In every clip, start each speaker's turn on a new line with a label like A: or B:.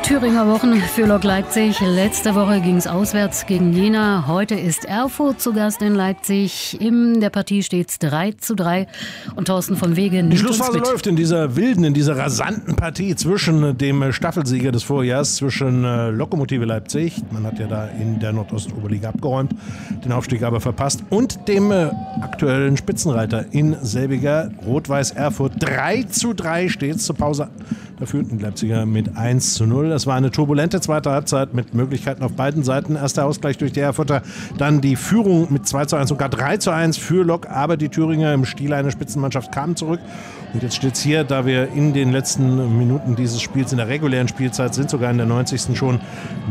A: Thüringer Wochen für Lok Leipzig. Letzte Woche ging es auswärts gegen Jena. Heute ist Erfurt zu Gast in Leipzig. In der Partie steht es 3:3. Und Thorsten von Wege nimmt
B: Die Schlussphase läuft in dieser wilden, in dieser rasanten Partie zwischen dem Staffelsieger des Vorjahres, zwischen Lokomotive Leipzig, man hat ja da in der Nordostoberliga abgeräumt, den Aufstieg aber verpasst, und dem aktuellen Spitzenreiter in selbiger Rot-Weiß Erfurt. 3:3 steht es zur Pause. Da führten die Leipziger mit 1:0. Es war eine turbulente zweite Halbzeit mit Möglichkeiten auf beiden Seiten. Erster Ausgleich durch die Erfurter, dann die Führung mit 2:1, sogar 3:1 für Lok. Aber die Thüringer im Stil einer Spitzenmannschaft kamen zurück. Und jetzt steht es hier, da wir in den letzten Minuten dieses Spiels in der regulären Spielzeit sind, sogar in der 90. schon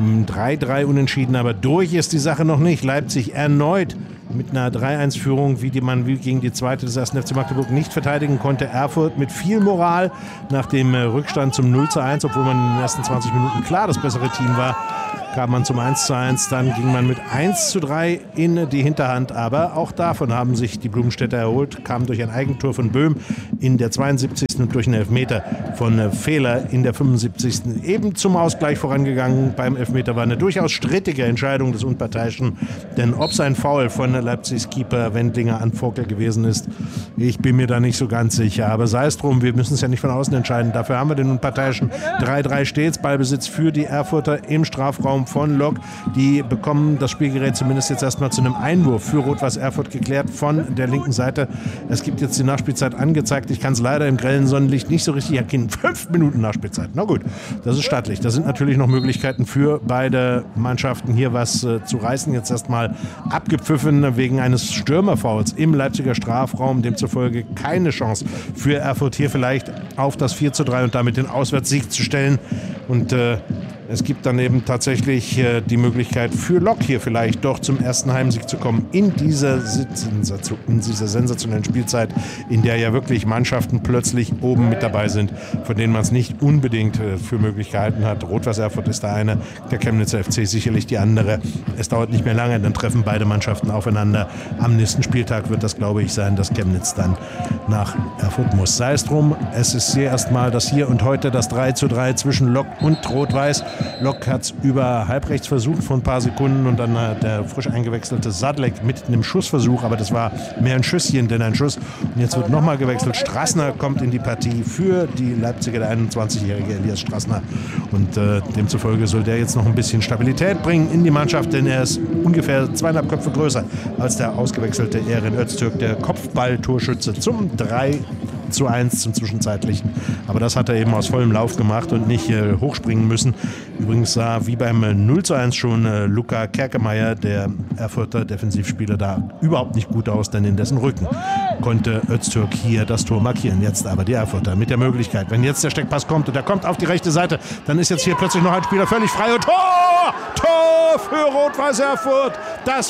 B: 3:3 unentschieden. Aber durch ist die Sache noch nicht. Leipzig erneut mit einer 3:1-Führung, wie man gegen die zweite des 1. FC Magdeburg nicht verteidigen konnte. Erfurt mit viel Moral nach dem Rückstand zum 0:1, obwohl man in den ersten 20 Minuten klar das bessere Team war, kam man zum 1:1, dann ging man mit 1:3 in die Hinterhand, aber auch davon haben sich die Blumenstädter erholt, kamen durch ein Eigentor von Böhm in der 72. und durch einen Elfmeter von Fehler in der 75. eben zum Ausgleich vorangegangen. Beim Elfmeter war eine durchaus strittige Entscheidung des Unparteiischen, denn ob es ein Foul von Leipzigs Keeper Wendlinger an Vogel gewesen ist, ich bin mir da nicht so ganz sicher, aber sei es drum, wir müssen es ja nicht von außen entscheiden, dafür haben wir den Unparteiischen. 3:3 stets, Ballbesitz für die Erfurter im Strafraum von Lok. Die bekommen das Spielgerät zumindest jetzt erstmal zu einem Einwurf für Rot-Weiß Erfurt geklärt von der linken Seite. Es gibt jetzt die Nachspielzeit angezeigt. Ich kann es leider im grellen Sonnenlicht nicht so richtig erkennen. 5 Minuten Nachspielzeit. Na gut, das ist stattlich. Da sind natürlich noch Möglichkeiten für beide Mannschaften hier was zu reißen. Jetzt erstmal abgepfiffen wegen eines Stürmerfouls im Leipziger Strafraum. Demzufolge keine Chance für Erfurt hier vielleicht auf das 4:3 und damit den Auswärtssieg zu stellen. Und es gibt dann eben tatsächlich die Möglichkeit für Lok hier vielleicht doch zum ersten Heimsieg zu kommen in dieser sensationellen Spielzeit, in der ja wirklich Mannschaften plötzlich oben mit dabei sind, von denen man es nicht unbedingt für möglich gehalten hat. Rot-Weiß Erfurt ist da eine, der Chemnitzer FC sicherlich die andere. Es dauert nicht mehr lange, dann treffen beide Mannschaften aufeinander. Am nächsten Spieltag wird das, glaube ich, sein, dass Chemnitz dann nach Erfurt muss. Sei es drum, es ist hier erstmal das Hier und Heute, das 3:3 zwischen Lok und Rot-Weiß. Lok hat es über halbrechts versucht vor ein paar Sekunden und dann der frisch eingewechselte Sadlek mit einem Schussversuch, aber das war mehr ein Schüsschen denn ein Schuss. Und jetzt wird nochmal gewechselt. Strassner kommt in die Partie für die Leipziger, der 21-jährige Elias Strassner. Und demzufolge soll der jetzt noch ein bisschen Stabilität bringen in die Mannschaft, denn er ist ungefähr 2,5 Köpfe größer als der ausgewechselte Erin Öztürk, der Kopfballtorschütze zum 3:1 zum Zwischenzeitlichen. Aber das hat er eben aus vollem Lauf gemacht und nicht hochspringen müssen. Übrigens sah wie beim 0:1 schon Luca Kerkemeyer, der Erfurter Defensivspieler, da überhaupt nicht gut aus, denn in dessen Rücken konnte Öztürk hier das Tor markieren. Jetzt aber die Erfurter mit der Möglichkeit, wenn jetzt der Steckpass kommt und der kommt auf die rechte Seite, dann ist jetzt hier plötzlich noch ein Spieler völlig frei und Tor! Tor für Rot-Weiß Erfurt! Das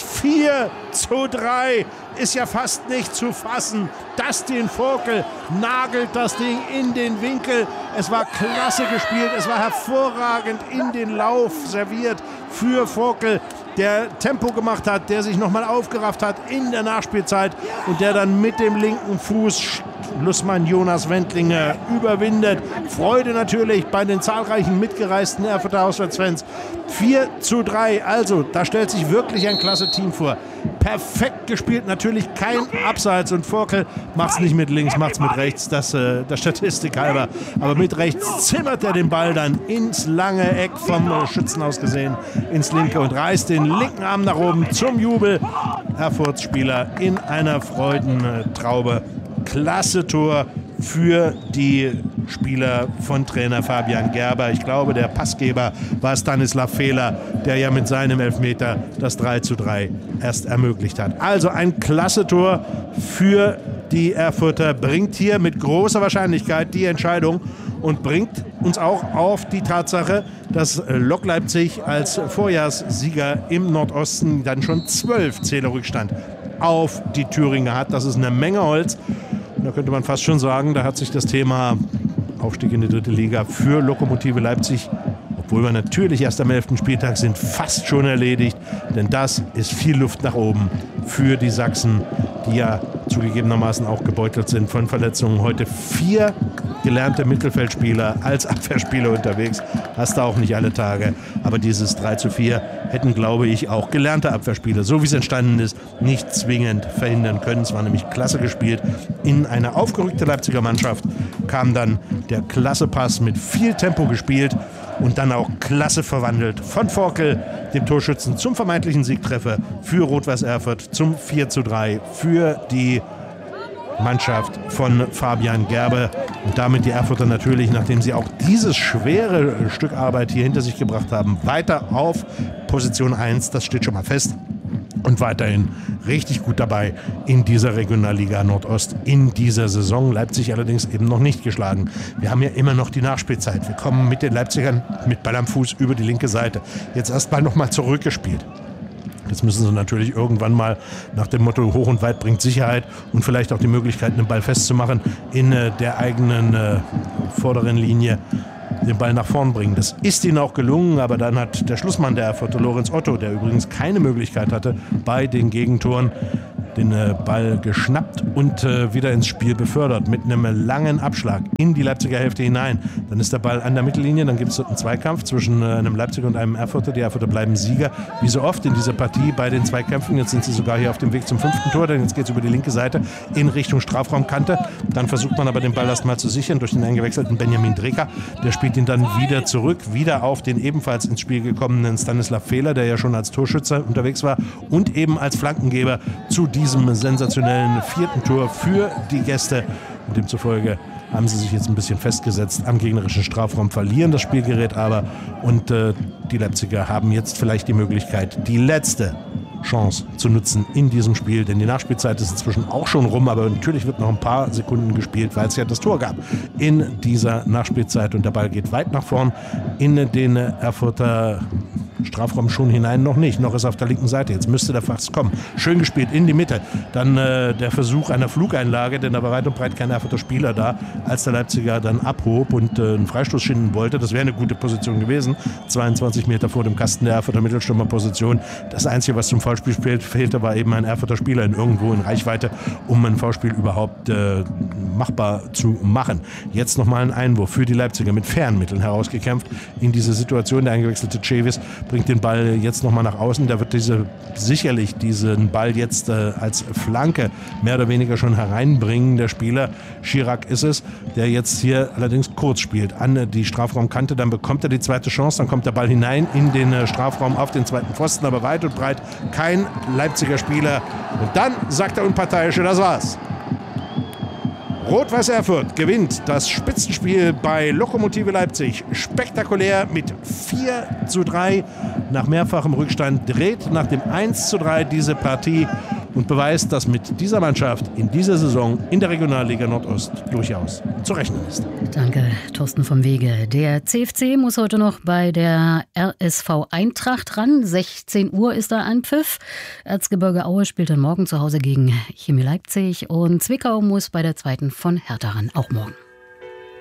B: 4:3 ist ja fast nicht zu fassen. Dustin Vogel nagelt das Ding in den Winkel. Es war klasse gespielt, es war hervorragend in den Lauf serviert für Vogel, der Tempo gemacht hat, der sich nochmal aufgerafft hat in der Nachspielzeit und der dann mit dem linken Fuß Schlussmann Jonas Wendlinger überwindet. Freude natürlich bei den zahlreichen mitgereisten Erfurter Auswärtsfans. 4:3, also da stellt sich wirklich ein klasse Team vor. Perfekt gespielt, natürlich kein Abseits und Vogel macht es nicht mit links, macht es mit rechts, das der Statistik halber. Aber mit rechts zimmert er den Ball dann ins lange Eck vom Schützen aus gesehen, ins linke und reißt den linken Arm nach oben zum Jubel. Erfurts Spieler in einer Freudentraube. Klasse Tor für die Spieler von Trainer Fabian Gerber. Ich glaube, der Passgeber war Stanislav Fehler, der ja mit seinem Elfmeter das 3:3 erst ermöglicht hat. Also ein klasse Tor für die Erfurter, bringt hier mit großer Wahrscheinlichkeit die Entscheidung und bringt uns auch auf die Tatsache, dass Lok Leipzig als Vorjahrssieger im Nordosten dann schon 12 Zählerrückstand auf die Thüringer hat. Das ist eine Menge Holz. Und da könnte man fast schon sagen, da hat sich das Thema Aufstieg in die 3. Liga für Lokomotive Leipzig, obwohl wir natürlich erst am 11. Spieltag sind, fast schon erledigt. Denn das ist viel Luft nach oben für die Sachsen, die ja zugegebenermaßen auch gebeutelt sind von Verletzungen. Heute 4 gelernte Mittelfeldspieler als Abwehrspieler unterwegs. Hast du auch nicht alle Tage. Aber dieses 3:4 hätten, glaube ich, auch gelernte Abwehrspieler, so wie es entstanden ist, nicht zwingend verhindern können. Es war nämlich klasse gespielt. In eine aufgerückte Leipziger Mannschaft kam dann der klasse Pass mit viel Tempo gespielt und dann auch klasse verwandelt von Forkel, dem Torschützen, zum vermeintlichen Siegtreffer für Rot-Weiß Erfurt, zum 4:3 für die Mannschaft von Fabian Gerbe. Und damit die Erfurter natürlich, nachdem sie auch dieses schwere Stück Arbeit hier hinter sich gebracht haben, weiter auf Position 1, das steht schon mal fest. Und weiterhin richtig gut dabei in dieser Regionalliga Nordost in dieser Saison. Leipzig allerdings eben noch nicht geschlagen. Wir haben ja immer noch die Nachspielzeit. Wir kommen mit den Leipzigern mit Ball am Fuß über die linke Seite. Jetzt erstmal nochmal zurückgespielt. Jetzt müssen sie natürlich irgendwann mal nach dem Motto hoch und weit bringt Sicherheit und vielleicht auch die Möglichkeit, einen Ball festzumachen in der eigenen vorderen Linie, den Ball nach vorn bringen. Das ist ihnen auch gelungen, aber dann hat der Schlussmann der Erfurter, Lorenz Otto, der übrigens keine Möglichkeit hatte, bei den Gegentoren den Ball geschnappt und wieder ins Spiel befördert mit einem langen Abschlag in die Leipziger Hälfte hinein. Dann ist der Ball an der Mittellinie, dann gibt es dort einen Zweikampf zwischen einem Leipziger und einem Erfurter. Die Erfurter bleiben Sieger, wie so oft in dieser Partie bei den Zweikämpfen. Jetzt sind sie sogar hier auf dem Weg zum 5. Tor, denn jetzt geht es über die linke Seite in Richtung Strafraumkante. Dann versucht man aber den Ball erstmal zu sichern durch den eingewechselten Benjamin Dreker. Der spielt ihn dann wieder zurück, wieder auf den ebenfalls ins Spiel gekommenen Stanislav Fehler, der ja schon als Torschütze unterwegs war und eben als Flankengeber zu diesem sensationellen 4. Tor für die Gäste. Und demzufolge haben sie sich jetzt ein bisschen festgesetzt am gegnerischen Strafraum, verlieren das Spielgerät aber. Und die Leipziger haben jetzt vielleicht die Möglichkeit, die letzte Chance zu nutzen in diesem Spiel, denn die Nachspielzeit ist inzwischen auch schon rum, aber natürlich wird noch ein paar Sekunden gespielt, weil es ja das Tor gab in dieser Nachspielzeit und der Ball geht weit nach vorn in den Erfurter Strafraum schon hinein, noch nicht, noch ist auf der linken Seite, jetzt müsste der Fax kommen, schön gespielt in die Mitte, dann der Versuch einer Flugeinlage, denn da war weit und breit kein Erfurter Spieler da, als der Leipziger dann abhob und einen Freistoß schinden wollte, das wäre eine gute Position gewesen, 22 Meter vor dem Kasten der Erfurter Mittelstürmerposition, das Einzige, was zum Foulspiel fehlte, war eben ein Erfurter Spieler irgendwo in Reichweite, um ein Foulspiel überhaupt machbar zu machen. Jetzt nochmal ein Einwurf für die Leipziger mit fairen Mitteln herausgekämpft in diese Situation, der eingewechselte Cevis bringt den Ball jetzt nochmal nach außen. Da wird sicherlich diesen Ball jetzt als Flanke mehr oder weniger schon hereinbringen. Der Spieler, Chirac ist es, der jetzt hier allerdings kurz spielt an die Strafraumkante. Dann bekommt er die zweite Chance, dann kommt der Ball hinein in den Strafraum auf den zweiten Pfosten, aber weit und breit kein Leipziger Spieler. Und dann sagt der Unparteiische, das war's. Rot-Weiß Erfurt gewinnt das Spitzenspiel bei Lokomotive Leipzig spektakulär mit 4:3. Nach mehrfachem Rückstand dreht nach dem 1:3 diese Partie und beweist, dass mit dieser Mannschaft in dieser Saison in der Regionalliga Nordost durchaus zu rechnen ist.
A: Danke, Thorsten vom Wege. Der CFC muss heute noch bei der RSV Eintracht ran. 16 Uhr ist da Anpfiff. Erzgebirge Aue spielt dann morgen zu Hause gegen Chemie Leipzig und Zwickau muss bei der zweiten von Hertha ran, auch morgen.